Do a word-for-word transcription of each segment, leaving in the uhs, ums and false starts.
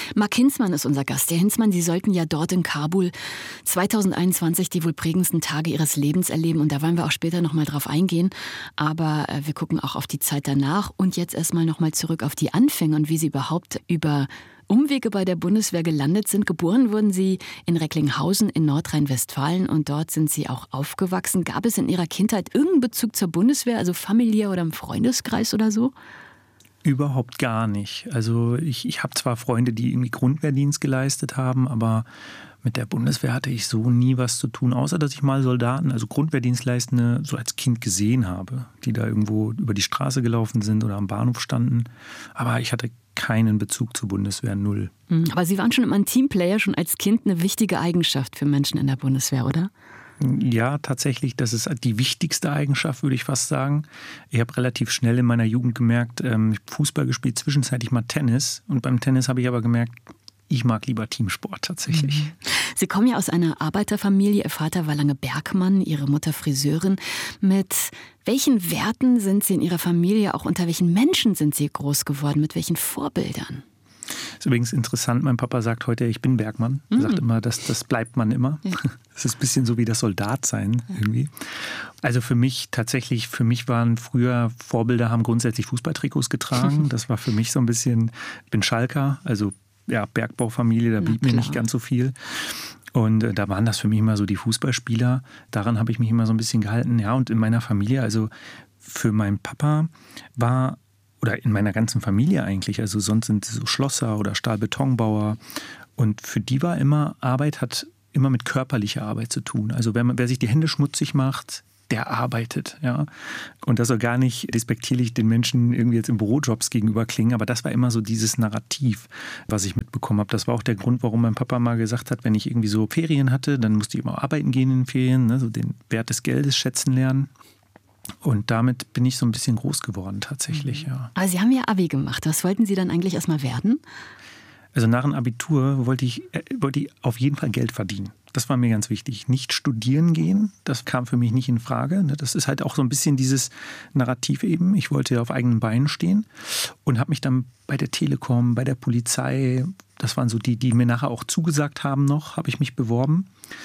Mark Hinzmann ist unser Gast. Herr Hinzmann, Sie sollten ja dort in Kabul zwanzig einundzwanzig die wohl prägendsten Tage Ihres Lebens erleben. Und da wollen wir auch später noch mal drauf eingehen. Aber äh, wir gucken auch auf die Zeit danach und jetzt erstmal noch mal zurück auf die Anfänge und wie Sie überhaupt über Umwege bei der Bundeswehr gelandet sind. Geboren wurden Sie in Recklinghausen in Nordrhein-Westfalen und dort sind Sie auch aufgewachsen. Gab es in Ihrer Kindheit irgendeinen Bezug zur Bundeswehr, also familiär oder im Freundeskreis oder so? Überhaupt gar nicht. Also ich, ich habe zwar Freunde, die irgendwie Grundwehrdienst geleistet haben, aber mit der Bundeswehr hatte ich so nie was zu tun, außer dass ich mal Soldaten, also Grundwehrdienstleistende, so als Kind gesehen habe, die da irgendwo über die Straße gelaufen sind oder am Bahnhof standen. Aber ich hatte keinen Bezug zur Bundeswehr, null. Aber Sie waren schon immer ein Teamplayer, schon als Kind eine wichtige Eigenschaft für Menschen in der Bundeswehr, oder? Ja, tatsächlich, das ist die wichtigste Eigenschaft, würde ich fast sagen. Ich habe relativ schnell in meiner Jugend gemerkt, ich habe Fußball gespielt, zwischenzeitlich mal Tennis. Und beim Tennis habe ich aber gemerkt, ich mag lieber Teamsport tatsächlich. Sie kommen ja aus einer Arbeiterfamilie. Ihr Vater war lange Bergmann, Ihre Mutter Friseurin. Mit welchen Werten sind Sie in Ihrer Familie, auch unter welchen Menschen sind Sie groß geworden? Mit welchen Vorbildern? Das ist übrigens interessant, mein Papa sagt heute, ich bin Bergmann. Er sagt immer, das, das bleibt man immer. Ja. Das ist ein bisschen so wie das Soldatsein irgendwie. Also für mich tatsächlich, für mich waren früher Vorbilder, haben grundsätzlich Fußballtrikots getragen. Das war für mich so ein bisschen, ich bin Schalker, also ja, Bergbaufamilie, da blieb mir nicht ganz so viel. Und äh, da waren das für mich immer so die Fußballspieler. Daran habe ich mich immer so ein bisschen gehalten. Ja, und in meiner Familie, also für meinen Papa war, oder in meiner ganzen Familie eigentlich, also sonst sind sie so Schlosser oder Stahlbetonbauer. Und für die war immer, Arbeit hat immer mit körperlicher Arbeit zu tun. Also wer, wer sich die Hände schmutzig macht, der arbeitet, ja. Und das soll gar nicht despektierlich den Menschen irgendwie jetzt im Bürojobs gegenüber klingen, aber das war immer so dieses Narrativ, was ich mitbekommen habe. Das war auch der Grund, warum mein Papa mal gesagt hat, wenn ich irgendwie so Ferien hatte, dann musste ich immer arbeiten gehen in den Ferien, ne, so den Wert des Geldes schätzen lernen. Und damit bin ich so ein bisschen groß geworden tatsächlich, ja. Aber Sie haben ja Abi gemacht. Was wollten Sie dann eigentlich erstmal werden? Also nach dem Abitur wollte ich, wollte ich auf jeden Fall Geld verdienen. Das war mir ganz wichtig. Nicht studieren gehen, das kam für mich nicht in Frage. Das ist halt auch so ein bisschen dieses Narrativ eben. Ich wollte auf eigenen Beinen stehen und habe mich dann bei der Telekom, bei der Polizei, das waren so die, die mir nachher auch zugesagt haben noch, habe ich mich beworben.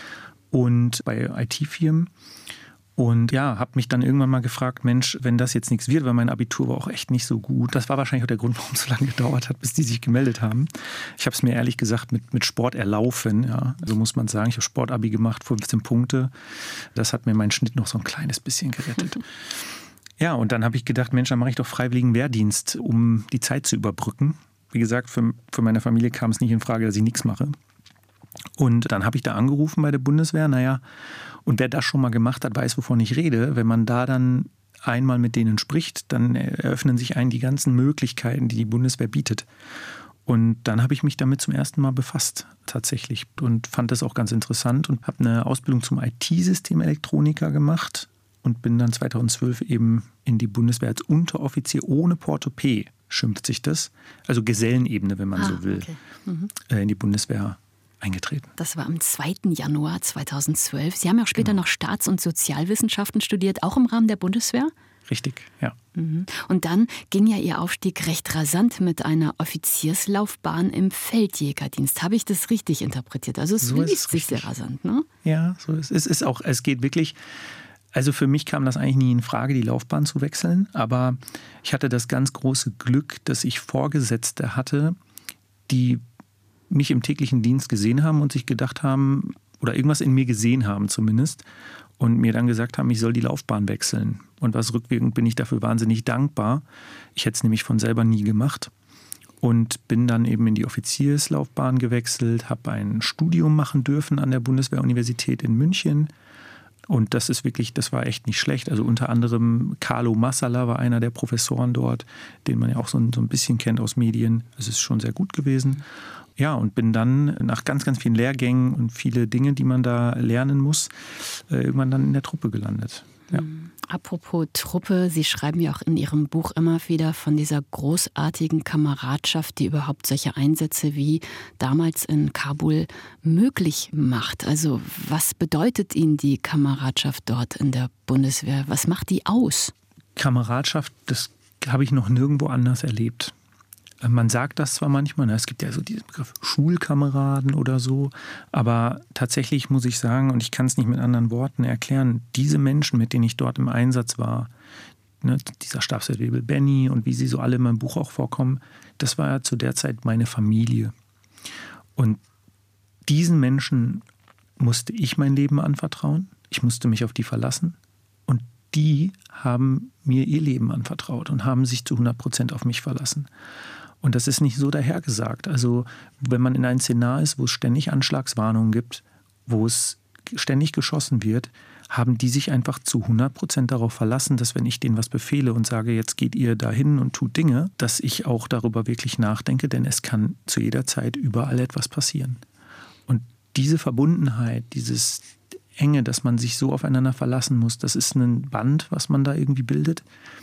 Und bei I T-Firmen. Und ja, habe mich dann irgendwann mal gefragt, Mensch, wenn das jetzt nichts wird, weil mein Abitur war auch echt nicht so gut. Das war wahrscheinlich auch der Grund, warum es so lange gedauert hat, bis die sich gemeldet haben. Ich habe es mir ehrlich gesagt mit, mit Sport erlaufen, ja, so muss man sagen. Ich habe Sportabi gemacht, fünfzehn Punkte. Das hat mir meinen Schnitt noch so ein kleines bisschen gerettet. Ja, und dann habe ich gedacht, Mensch, dann mache ich doch freiwilligen Wehrdienst, um die Zeit zu überbrücken. Wie gesagt, für, für meine Familie kam es nicht in Frage, dass ich nichts mache. Und dann habe ich da angerufen bei der Bundeswehr, naja, und wer das schon mal gemacht hat, weiß, wovon ich rede. Wenn man da dann einmal mit denen spricht, dann eröffnen sich einen die ganzen Möglichkeiten, die die Bundeswehr bietet. Und dann habe ich mich damit zum ersten Mal befasst, tatsächlich. Und fand das auch ganz interessant und habe eine Ausbildung zum I T-Systemelektroniker gemacht und bin dann zweitausendzwölf eben in die Bundeswehr als Unteroffizier ohne Portopee, schimpft sich das. Also Gesellenebene, wenn man ah, so will, okay. mhm. in die Bundeswehr eingetreten. Das war am zweiten Januar zweitausendzwölf. Sie haben ja auch später genau. noch Staats- und Sozialwissenschaften studiert, auch im Rahmen der Bundeswehr? Richtig, ja. Mhm. Und dann ging ja Ihr Aufstieg recht rasant mit einer Offizierslaufbahn im Feldjägerdienst. Habe ich das richtig interpretiert? Also es so liest sich sehr rasant, ne? Ja, so ist es. Ist auch, es geht wirklich. Also für mich kam das eigentlich nie in Frage, die Laufbahn zu wechseln. Aber ich hatte das ganz große Glück, dass ich Vorgesetzte hatte, die mich im täglichen Dienst gesehen haben und sich gedacht haben, oder irgendwas in mir gesehen haben zumindest, und mir dann gesagt haben, ich soll die Laufbahn wechseln. Und was rückwirkend bin ich dafür wahnsinnig dankbar. Ich hätte es nämlich von selber nie gemacht. Und bin dann eben in die Offizierslaufbahn gewechselt, habe ein Studium machen dürfen an der Bundeswehr-Universität in München. Und das ist wirklich, das war echt nicht schlecht. Also unter anderem Carlo Massala war einer der Professoren dort, den man ja auch so ein, so ein bisschen kennt aus Medien. Es ist schon sehr gut gewesen. Ja, und bin dann nach ganz, ganz vielen Lehrgängen und viele Dinge, die man da lernen muss, irgendwann dann in der Truppe gelandet. Ja. Apropos Truppe, Sie schreiben ja auch in Ihrem Buch immer wieder von dieser großartigen Kameradschaft, die überhaupt solche Einsätze wie damals in Kabul möglich macht. Also was bedeutet Ihnen die Kameradschaft dort in der Bundeswehr? Was macht die aus? Kameradschaft, das habe ich noch nirgendwo anders erlebt. Man sagt das zwar manchmal, es gibt ja so diesen Begriff Schulkameraden oder so, aber tatsächlich muss ich sagen, und ich kann es nicht mit anderen Worten erklären, diese Menschen, mit denen ich dort im Einsatz war, ne, dieser Stabsfeldwebel Benny und wie sie so alle in meinem Buch auch vorkommen, das war ja zu der Zeit meine Familie. Und diesen Menschen musste ich mein Leben anvertrauen, ich musste mich auf die verlassen und die haben mir ihr Leben anvertraut und haben sich zu hundert Prozent auf mich verlassen. Und das ist nicht so dahergesagt. Also wenn man in einem Szenar ist, wo es ständig Anschlagswarnungen gibt, wo es ständig geschossen wird, haben die sich einfach zu hundert Prozent darauf verlassen, dass wenn ich denen was befehle und sage, jetzt geht ihr dahin und tut Dinge, dass ich auch darüber wirklich nachdenke, denn es kann zu jeder Zeit überall etwas passieren. Und diese Verbundenheit, dieses Enge, dass man sich so aufeinander verlassen muss, das ist ein Band, was man da irgendwie bildet.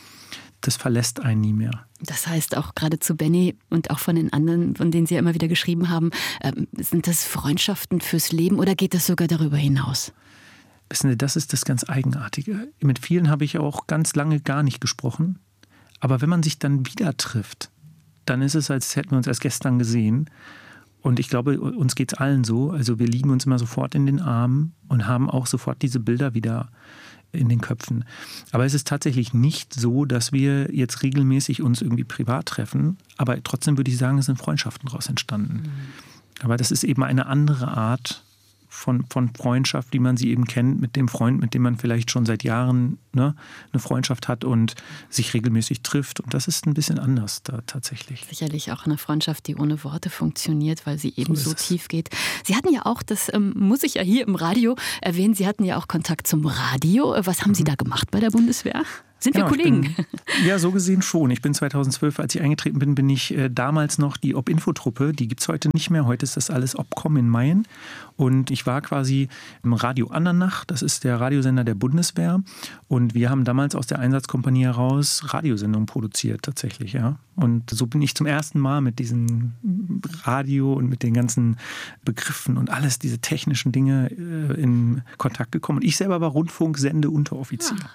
Das verlässt einen nie mehr. Das heißt auch gerade zu Benny und auch von den anderen, von denen Sie ja immer wieder geschrieben haben, äh, sind das Freundschaften fürs Leben oder geht das sogar darüber hinaus? Wissen Sie, das ist das ganz Eigenartige. Mit vielen habe ich auch ganz lange gar nicht gesprochen. Aber wenn man sich dann wieder trifft, dann ist es, als hätten wir uns erst gestern gesehen. Und ich glaube, uns geht es allen so. Also wir liegen uns immer sofort in den Armen und haben auch sofort diese Bilder wieder in den Köpfen. Aber es ist tatsächlich nicht so, dass wir jetzt regelmäßig uns irgendwie privat treffen. Aber trotzdem würde ich sagen, es sind Freundschaften daraus entstanden. Mhm. Aber das ist eben eine andere Art von, von Freundschaft, wie man sie eben kennt, mit dem Freund, mit dem man vielleicht schon seit Jahren ne, eine Freundschaft hat und sich regelmäßig trifft. Und das ist ein bisschen anders da tatsächlich. Sicherlich auch eine Freundschaft, die ohne Worte funktioniert, weil sie eben so, so tief geht. Sie hatten ja auch, das ähm, muss ich ja hier im Radio erwähnen, Sie hatten ja auch Kontakt zum Radio. Was haben mhm. Sie da gemacht bei der Bundeswehr? Sind genau, wir Kollegen? Bin, ja, so gesehen schon. Ich bin zweitausendzwölf, als ich eingetreten bin, bin ich äh, damals noch die Ob-Info-Truppe. Die gibt es heute nicht mehr. Heute ist das alles Obcom in Mayen. Und ich war quasi im Radio Andernach. Das ist der Radiosender der Bundeswehr. Und wir haben damals aus der Einsatzkompanie heraus Radiosendungen produziert tatsächlich. Ja. Und so bin ich zum ersten Mal mit diesem Radio und mit den ganzen Begriffen und alles, diese technischen Dinge äh, in Kontakt gekommen. Und ich selber war Rundfunksende-Unteroffizier. Ja,